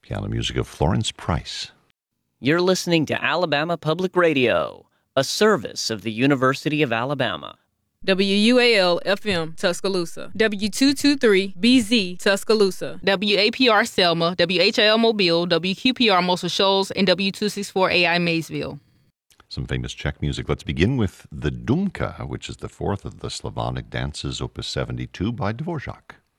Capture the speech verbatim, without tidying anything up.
Piano music of Florence Price. You're listening to Alabama Public Radio, a service of the University of Alabama. W U A L F M Tuscaloosa, W two twenty-three B Z Tuscaloosa, W A P R Selma, W H I L Mobile, W Q P R Muscle Shoals, and W two sixty-four A I Maysville. Some famous Czech music. Let's begin with the Dumka, which is the fourth of the Slavonic dances, opus seventy-two by Dvorak.